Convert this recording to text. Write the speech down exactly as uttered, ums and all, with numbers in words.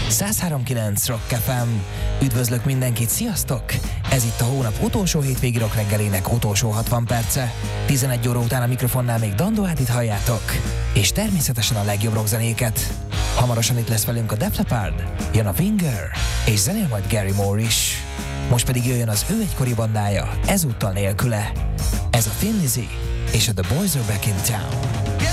száz három kilenc Rock ef em. Üdvözlök mindenkit, sziasztok! Ez itt a hónap utolsó hétvégi rock reggelének utolsó hatvan perce. tizenegy óra után a mikrofonnál még Dandó Ádit halljátok, és természetesen a legjobb rockzenéket. Hamarosan itt lesz velünk a Def Leppard, jön a Winger, és zenél majd Gary Moore is. Most pedig jöjjön az ő egykori bandája, ezúttal nélküle. Ez a Thin Lizzy és a The Boys Are Back in Town.